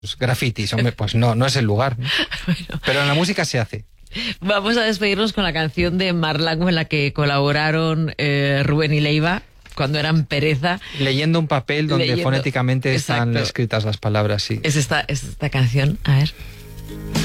Pues grafitis, hombre, pues no es el lugar, ¿no? Bueno, Pero en la música se hace. vamos a despedirnos con la canción de Marlago en la que colaboraron Rubén y Leiva cuando eran Pereza. Leyendo un papel donde Leyendo, fonéticamente están exacto. escritas las palabras, sí. Es esta canción, a ver.